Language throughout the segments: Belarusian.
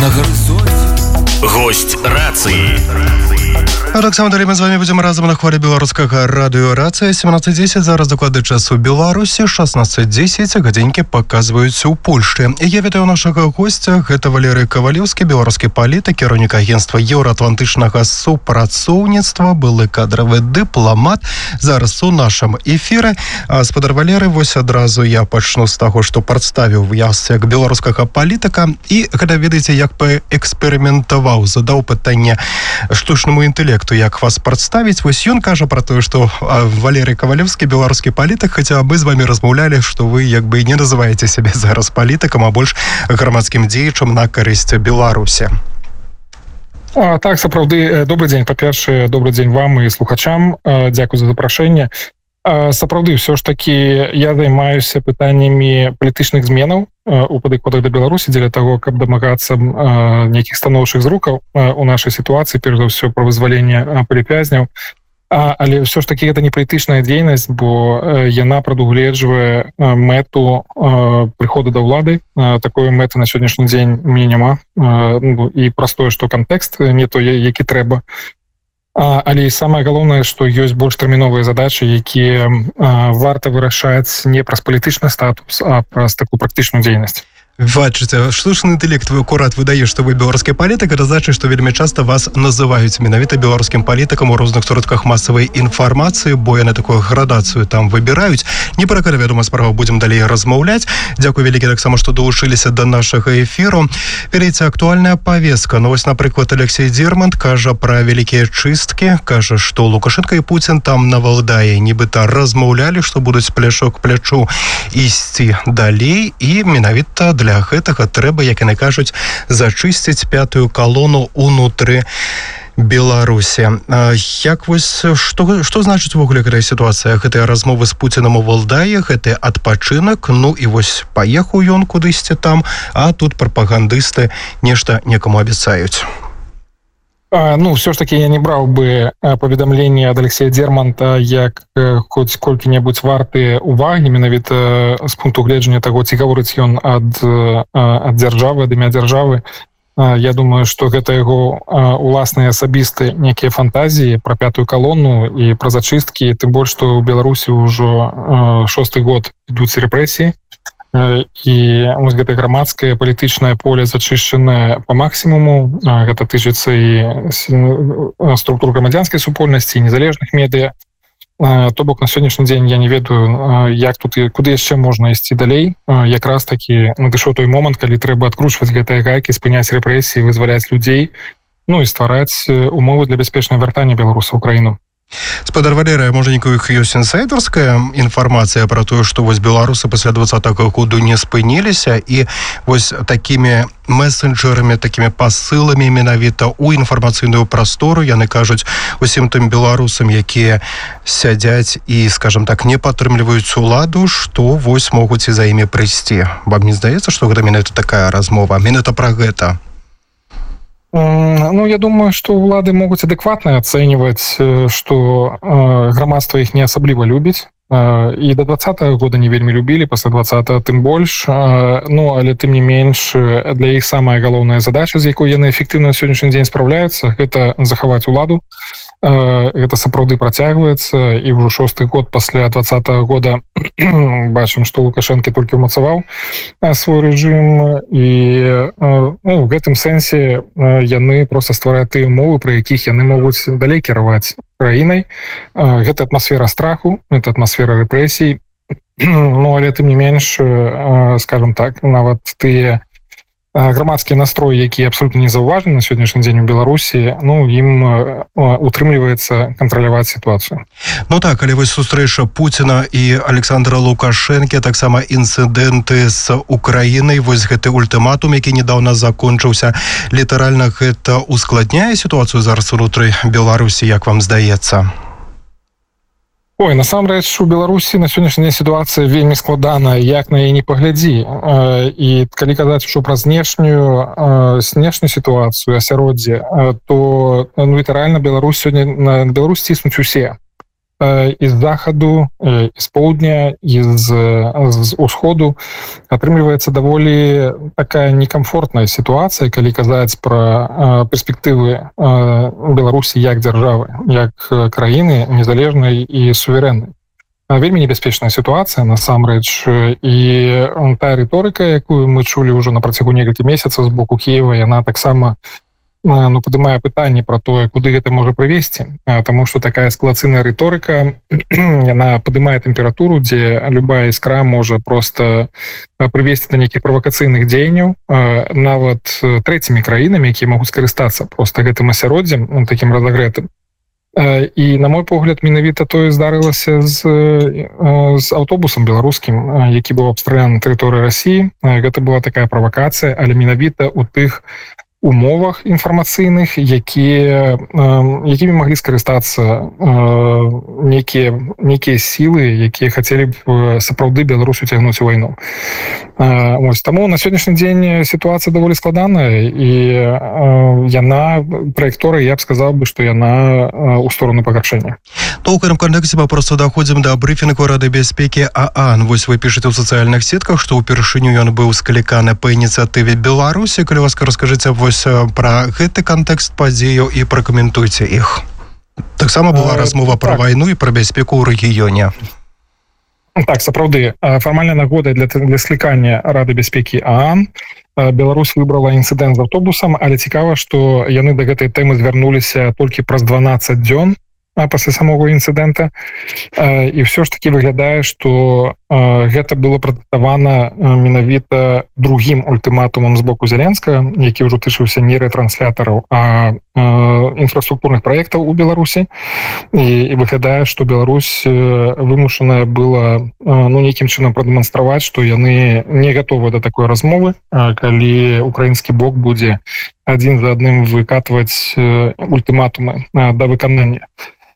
на гарызонце. Гость рацыі. Таксама далей мы з вами будзем разам на хвалі беларускага радыё «Рацыя». 17:10, зараз дакладны час у Беларусі, 16:10, гадзінькі паказваюць у Польшчы. Я вітаю нашага госця, гэта Валерый Кавалеўскі, беларускі палітык, кіраўнік агенцтва еўраатлантычнага супрацоўніцтва, былы кадравы дыпламат. Зараз у нашым эфіры. Спадар Валеры, вось адразу я пачну з таго, што прадставіў вас як беларускага палітыка, і когда ведаеце, як паэксперыментаваў, задаў пытанне штучнаму інтэлекту, як вас прадставіць. Вось ён кажа пра тое, што Валерый Кавалеўскі беларускі палітык, хаця мы з вами размаўлялі, што вы як бы не называеце сябе зараз палітыкам, а больш грамадскім дзеячам на карысць Беларусі. Так, сапраўды, добрый дзень. Па-першае, добрый дзень вам і слухачам. Дзякуй за запрашэнне. Сапраўды, ўсё ж такі я займаюся пытаннямі палітычных зменаў у падыходах да Беларусі дзеля таго, каб дамагацца нейкіх станоўчых зрукаў у нашай сітуацыі, перш за ўсё пра вызваленне палітвязняў. Але ўсё ж такі гэта не палітычная дзейнасць, бо яна прадугледжвае мэту прыходу да ўлады. Такой мэты на сённяшні дзень мне няма. І праз тое, што кантэкст не той, які трэба. Але самае галоўнае, што ёсць больш тэрміновыя задачы, якія варта вырашаць не праз палітычны статус, а праз такую практычную дзейнасць. Бачыце, штучны інтэлект вы акурат выдае, што вы беларускі палітык, гэта значыць, што вельмі часта вас называюць менавіта беларускім палітыкам у розных сродках масавай інфармацыі, бо яны такую градацыю там выбіраюць. Не пра гэта, вядома, справа будзем далей размаўляць. Дзякуй вялікі таксама, што далучыліся да нашага эфіру. Перейце, актуальная павестка. Ну вось, напрыклад, Алексей Дзермант кажа пра вялікія чысткі, кажа, што Лукашенко і Пуцін там на Валдаі нібыта размаўлялі, што будуць плячо к плячу ісці далей, і менавіта для гэтага трэба, як яны кажуць, зачысціць пятую калону унутры Беларусі. Як вось, што значыць увогуле гэтая сітуацыя? Гэтыя размовы з Пуцінам у Валдаі, гэты адпачынак, ну і вось паехаў ён кудысьці там, а тут прапагандысты нешта некаму абяцаюць. Ну, ўсё ж такі я не браў бы паведамленне ад Алексея Дзерманта як хоць колькі-небудзь варты увагі, менавіта з пункту гледжання таго, ці гаворыць ён ад дзяржавы, ад імя дзяржавы. Я думаю, што гэта яго уласныя асабістыя нейкія фантазіі пра пятую калону і пра зачысткі, тым больш, што ў Беларусі ўжо 6-й год ідуць рэпрэсіі, і вось гэта грамадскае палітычнае поле зачышчанае па максімуму. Гэта тычыцца і структур грамадзянскай супольнасці, і незалежных медыа. То бок на сённяшні дзень я не ведаю, як тут і куды яшчэ можна ісці далей. Якраз такі надышоў той момант, калі трэба адкручваць гэтыя гайкі, спыняць рэпрэсіі, вызваляць людзей, ну і ствараць умовы для бяспечнага вяртання беларусаў у краіну. Спадар Валерыя, можа, нейкая ёсць інсайдерская інфармацыя пра тое, што вось беларусы пасля 20-го году не спыніліся, і вось такімі месенджерамі, такімі пасыламі менавіта ў інфармацыйную прастору яны кажуць усім тым беларусам, якія сядзяць і, скажам так, не падтрымліваюць уладу, што вось могуць і за імі прыйсці. Вам не здаецца, што гэта менавіта такая размова, менавіта пра гэта? Ну, я думаю, што ўлады могуць адэкватна ацэньваць, што грамадства іх не асабліва любіць. І да 20-го года не вельмі любілі, пасля 20-го тым больш. Ну, але тым не менш, для іх самая галоўная задача, з якой яны эфектыўна на сённяшні дзень спраўляюцца, гэта захаваць уладу. Гэта сапраўды працягваецца, і ўжо 6-й год пасля 20-го года бачым, што Лукашенко толькі ўмацаваў свой рэжым, і в гэтым сэнсе яны проста ствараюць тыя умовы, пры якіх яны могуць далей кіраваць краінай. Гэта атмасфера страху, гэта атмасфера рэпрэсій. Ну, але тым не менш, скажем так, нават тыя грамадскія настроі, якія абсолютно не заўважаны на сённяшні дзень у Беларусі, ну, ім утрымліваецца кантраляваць сітуацыю. Ну так, але вось сустрэча Пуціна і Александра Лукашэнкі, таксама інцыдэнты з Украінай, вось гэты ультыматум, які недаўна закончыўся, літаральна гэта ускладняе сітуацыю зараз унутры Беларусі, як вам здаецца? Ой, насамрэч, у Беларусі на сённяшні дзень сітуацыя вельмі складаная, як на яе не паглядзі. І калі казаць ўжо пра знешнюю сітуацыю, асяроддзе, то літаральна Беларусь сёння на Беларусь ціснуць усе. из захаду, из поўдня, из усходу атрымліваецца даволі такая некамфортная ситуация, калі казаць про перспектывы Беларусі як дзяржавы, як краіны незалежнай і суверэннай. Вельмі небяспечная ситуация насамрэч, і тая рыторыка, якую мы чулі ўжо на працягу некалькі месяцаў з боку Киева, яна таксама падымае пытанне про тое, куды гэта можа прывесці, таму што такая эскалацыйная рыторыка яна падымае тэмпературу, дзе любая іскра можа просто прывесці да нейкіх правакацыйных дзеянняў нават трэцімі краінамі, якія могуць скарыстацца просто гэтым асяроддзем такім разагрэтым. І на мой погляд менавіта тое здарылася з аўтобусам беларускім, які быў абстраляны на тэрыторыі Расіі. Гэта была такая правакацыя, але менавіта ў тых умовах інфармацыйных, якімі маглі скарыстацца нейкія сілы, якія хацелі б сапраўды Беларусь уцягнуць у вайну. Таму на сённяшні дзень сітуацыя даволі складаная, і яна, траекторыя, я б сказаў бы, што яна ў сторону пагаршэння. То ў гэтым кантэксце мы проста даходзім да брыфінгу Рады бяспекі ААН. Вось вы пішаце ў сацыяльных сетках, што ўпершыню ён быў скліканы па ініцыятыве Беларусі. Калі ласка, раскажыце про гэты кантэкст падзеяў і пракаментуйце іх. Таксама была размова про вайну і про бяспеку ў рэгіёне. Так, сапраўды, фармальная нагода для склікання Рады бяспекі ААН. Беларусь выбрала інцыдэнт з аўтобусам, але цікава, што яны да гэтай тэмы звярнуліся толькі праз 12 дзён пасля самого інцыдэнта. І ўсё ж таки выглядае, што гэта было прадыктавана менавіта другім ультыматумам з боку Зеленскага, які ўжо тычыўся не рэтранслятораў, а інфраструктурных праектаў у Беларусі. І выглядае, што Беларусь вымушаная была нейкім чынам прадэманстраваць, што яны не гатовы да такой размовы, калі украінскі бок будзе адзін за адным выкатваць ультыматумы да выканання.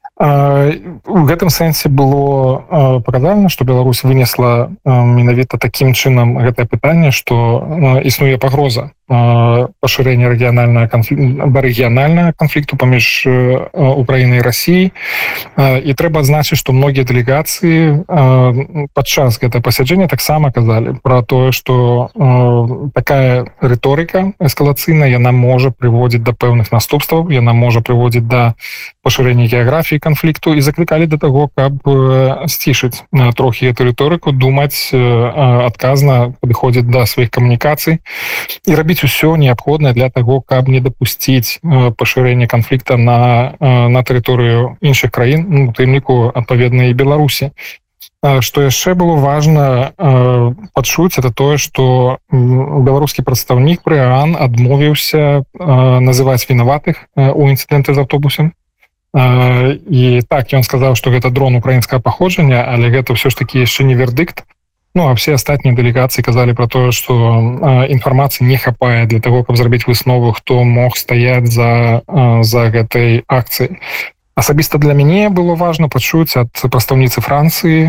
У гэтым сэнсе было паказана, што Беларусь вынесла менавіта такім чынам гэтае пытанне, што існуе пагроза пашырэння рэгіянальнага канфлікту паміж Украінай і Расіяй. І трэба адзначыць, што многія дэлегацыі падчас гэтага пасяджэння таксама казалі пра тое, што такая рыторыка эскалацыйная, яна можа прыводзіць да пэўных наступстваў, яна можа прыводзіць да пашырэння геаграфіі канфлікту, і заклікалі да таго, каб сцішыць трохі эту рыторыку, думаць адказна, падыходзіць да сваіх камунікацый і рабіць усё неабходнае для таго, каб не дапусціць пашырэння канфлікта на тэрыторыю іншых краін, у тым ліку адпаведна і Беларусі. Што яшчэ было важна пачуць, это тое, што беларускі прадстаўнік пры ААН адмовіўся называць вінаватых у інцыдэнты з аўтобусам. І так, ён сказаў, што гэта дрон украінскага паходжання, але гэта ўсё ж такі яшчэ не вердыкт. А все астатнія дэлегацыі казалі пра тое, што інфармацыі не хапае для таго, каб зрабіць выснову, хто мог стаяць за гэтай акцыяй. Асабіста для мяне было важна пачуць ад прадстаўніцы Францыі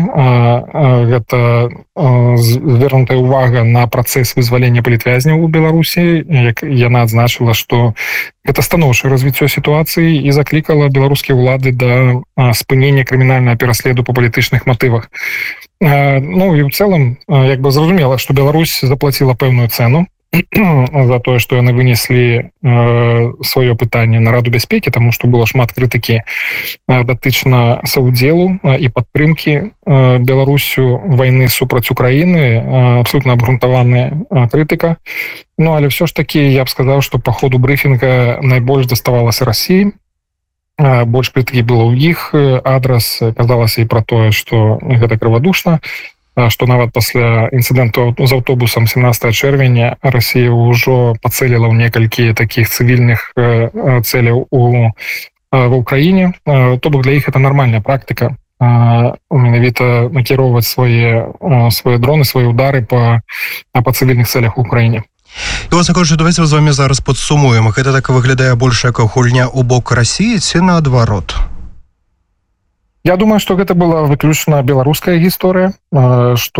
гэта звернутая ўвага на працэс вызвалення палітвязняў у Беларусі, як яна адзначыла, што гэта станоўчае развіццё сітуацыі і заклікала беларускія ўлады да спынення крымінальнага пераследу па палітычных матывах. І ў цэлым як бы зразумела, што Беларусь заплаціла пэўную цэну за тое, што яны вынеслі сваё пытанне на Раду бяспекі, таму што было шмат крытыкі датычна саўдзелу і падтрымкі Беларусю вайны супраць Украіны, абсолютна абгрунтаваная крытыка. Але ўсё ж такі я б сказаў, што па ходу брыфінга найбольш заставалася Расіі. Больш крытыкі было ў іх адрас, казалася і пра тое, што гэта крывадушна, што нават пасля інцыдэнту з аўтобусам 17 чэрвеня Расія ўжо пацэліла ў некалькі такіх цывільных цэляў ва ўкраіне. То бок для іх это нармальная практыка менавіта накіроўваць свае дроны, свае ўдары па цывільных цэлях у ўкраіне. І власне кажучы, давайте з вами зараз падсумуем. Гэта так выглядае больш як гульня ў бок Расіі ці наадварот? Я думаю, што гэта была выключна беларуская гісторыя, што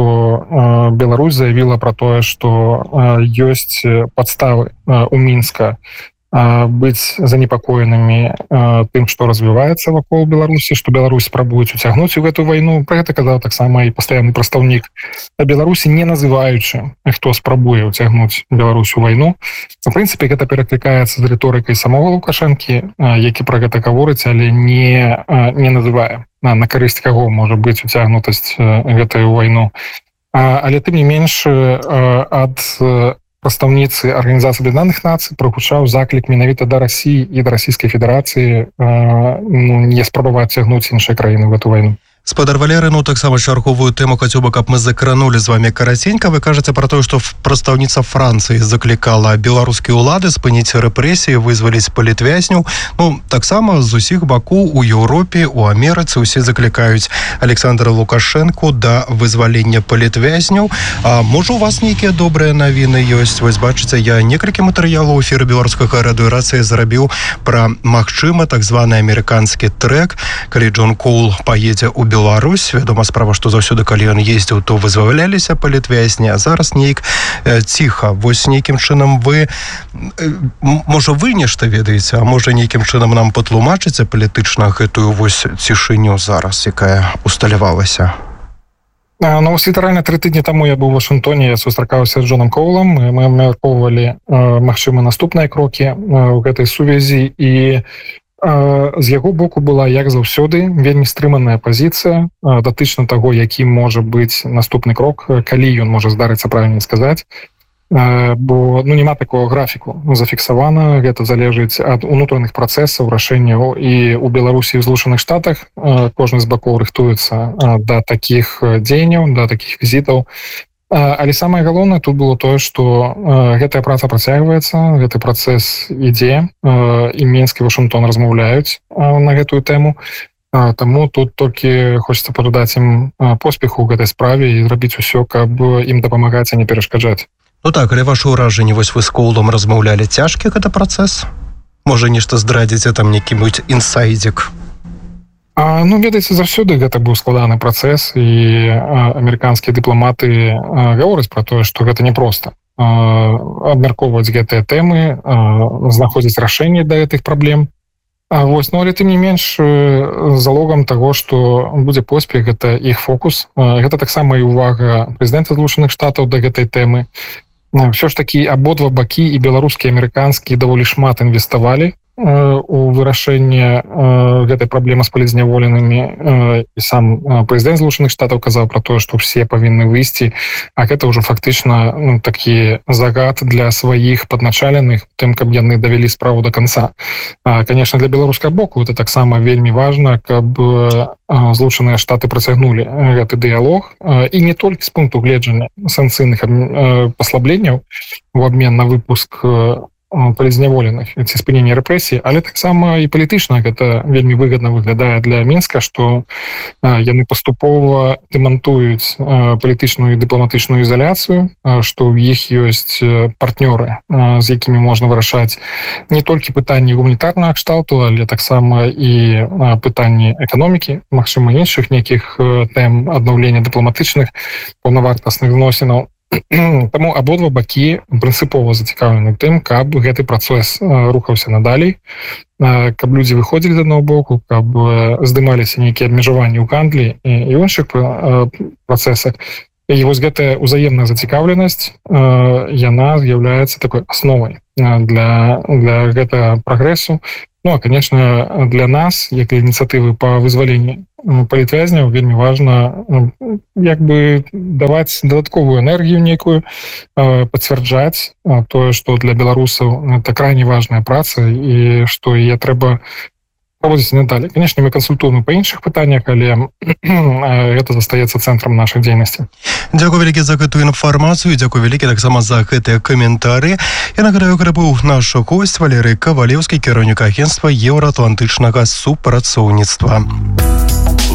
Беларусь заявіла пра тое, што ёсць падставы у Мінска быть занепокоенными тым, што развіваецца вакол Беларусі, што Беларусь спрабуюць уцягнуць у гэту вайну. Пра гэта казаў таксама і пастаянны прадстаўнік Беларусі, не называючы, хто спрабуе уцягнуць Беларусь у вайну. У прынцыпе, гэта пераклікаецца з рыторыкай самого Лукашэнкі, які пра гэта гаворыць, але не называе, на карысць каго можа быць уцягнутасць гэтай вайну. Але тым не менш, ад прадстаўніцы Арганізацыі Аб'яднаных Нацый прагучаў заклік менавіта да Расіі і да Расійскай Федэрацыі не спрабаваць цягнуць іншыя краіны в эту вайну. Спадар Валерый, таксама чарговую тэму хацеў бы, каб мы закранули з вами караценька. Вы кажаце пра тое, што прадстаўніца Францыі заклікала беларускія ўлады спыніць рэпрэсіі, вызваліць палітвязняў. Таксама з усіх бакоў у Еўропе, у Амерыцы усе заклікаюць Александра Лукашэнку да вызвалення палітвязняў. А можа, у вас нейкія добрыя навіны ёсць? Вось бачыце, я некалькі матэрыялаў у эфіры беларускага радыё «Рацыя» зрабіў пра магчыма так званы амерыканскі трэк, калі Джон Коул паедзе ў Беларусь. Вядома справа, што заўсёды, калі ён ездзіў, то вызваляліся палітвязні, а зараз нейк ціха. Вось нейкім чынам вы, можа, вы нешта ведаеце, а можа, нейкім чынам нам патлумачыце палітычна гэтую вось цішыню зараз, якая усталявалася? Літаральна 3 тыдні таму я быў у Вашынгтоне, я сустракаўся з Джонам Коулам, мы абмяркоўвалі, магчыма, наступныя крокі ў гэтай сувязі, і з яго боку была, як заўсёды, вельмі стрыманая пазіцыя датычна таго, які можа быць наступны крок, калі ён можа здарыцца, правільна сказаць, бо няма такого графіку зафіксавана, гэта залежыць ад унутраных працэсаў, рашэнняў, і ў Беларусі і в Злучаных Штатах кожны з бакоў рыхтуецца да такіх дзеянняў, да такіх візітаў. Але самае галоўнае тут было тое, што гэтая праца працягваецца, гэты працэс ідзе, і Мінск і Вашынгтон размаўляюць на гэтую тэму. Таму тут толькі хочацца пажадаць ім поспеху ў гэтай справе і зрабіць усё, каб ім дапамагаць, а не перашкаджаць. Так, але ваше ўражанне, вось вы з Коулом размаўлялі, цяжкі гэта працэс? Можа, нешта здрадзіце, там нейкі-небудзь інсайдзік? Ведаеце, заўсёды гэта быў складаны працэс, і амерыканскія дыпламаты гавораць пра тое, што гэта непроста. Абмяркоўваць гэтыя тэмы, знаходзіць рашэнне да гэтых праблем. Але тым не менш, залогам таго, што будзе поспех, гэта іх фокус. Гэта таксама і ўвага прэзідэнта Злучаных Штатаў да гэтай тэмы. Ўсё ж такі абодва бакі, і беларускі, і амерыканскі, даволі шмат інвеставалі у вырашэнне гэтай праблемы з палітзняволенымі, і сам прэзідэнт Злучаных Штатаў казаў пра тое, што ўсе павінны выйсці, а гэта ўжо фактычна такі загад для сваіх падначаленых, тым, каб яны давялі справу да канца. Конечно, для беларускага боку это таксама вельмі важна, каб Злучаныя Штаты працягнулі гэты дыялог, і не толькі з пункту гледжання санкцыйных паслабленняў у абмен на выпуск палітзняволеных ці спынення рэпрэсій, але таксама і палітычна гэта вельмі выгадна выглядае для Мінска, што яны паступова дэмантуюць палітычную і дыпламатычную ізаляцыю, што ў іх ёсць партнёры, з якімі можна вырашаць не толькі пытанні гуманітарнага кшталту, але таксама і пытанні эканомікі, магчыма, іншых нейкіх тэм аднаўлення дыпламатычных паўнавартасных зносінаў. Таму абодва бакі прынцыпова зацікаўлены тым, каб гэты працэс рухаўся надалей, каб людзі выходзілі з аднаго боку, каб здымаліся нейкія абмежаванні ў гандлі і іншых працэсах. І вось гэтая ўзаемная зацікаўленасць, яна з'яўляецца такой асновай для гэтага прагрэсу. А, конечно, для нас, як для ініцыятывы па вызваленні палітвязняў, вельмі важна як бы даваць дадатковую энергію нейкую, пацвярджаць тое, што для беларусаў это крайне важная праца і што яе трэба праводзіць надалей. Конечно, мы кансультуем па іншых пытаннях, але гэта застаецца цэнтрам нашай дзейнасці. Дзякуй вялікі за гэтую інфармацыю, дзякуй вялікі таксама за гэтыя каментары. Я нагадаю, гэта быў наш госць Валерый Кавалеўскі, кіраўнік агенцтва еўраатлантычнага супрацоўніцтва.